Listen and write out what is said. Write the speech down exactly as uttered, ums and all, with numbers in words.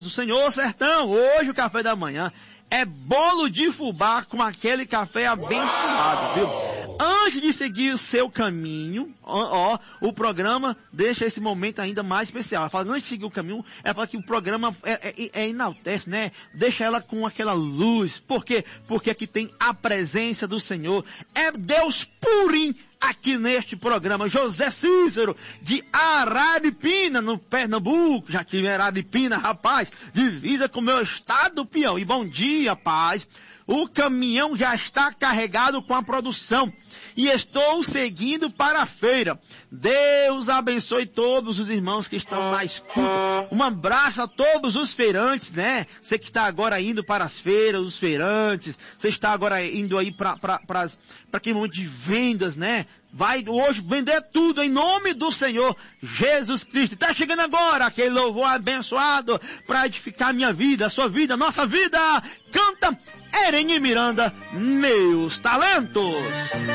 do Senhor, sertão, hoje o café da manhã é bolo de fubá com aquele café abençoado, viu? Antes de seguir o seu caminho, ó, ó, o programa deixa esse momento ainda mais especial. Ela fala, antes de seguir o caminho, ela fala que o programa é, é, é enaltece, né? Deixa ela com aquela luz. Por quê? Porque aqui tem a presença do Senhor. É Deus purinho aqui neste programa. José Cícero, de Araripina, no Pernambuco. Já tive Araripina, rapaz, divisa com o meu estado do Piauí. E bom dia, paz. O caminhão já está carregado com a produção e estou seguindo para a feira. Deus abençoe todos os irmãos que estão na escuta. Um abraço a todos os feirantes, né? Você que está agora indo para as feiras, os feirantes. Você está agora indo aí para para aquele momento de vendas, né? Vai hoje vender tudo em nome do Senhor Jesus Cristo. Está chegando agora aquele louvor abençoado para edificar a minha vida, a sua vida, a nossa vida. Canta Ereni Miranda, Meus Talentos.